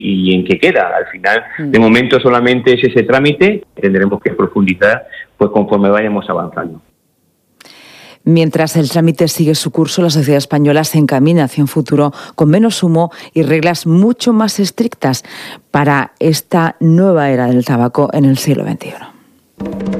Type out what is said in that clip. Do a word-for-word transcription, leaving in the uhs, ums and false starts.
y en qué queda. Al final, de momento solamente es ese trámite, tendremos que profundizar pues conforme vayamos avanzando. Mientras el trámite sigue su curso, la sociedad española se encamina hacia un futuro con menos humo y reglas mucho más estrictas para esta nueva era del tabaco en el siglo veintiuno.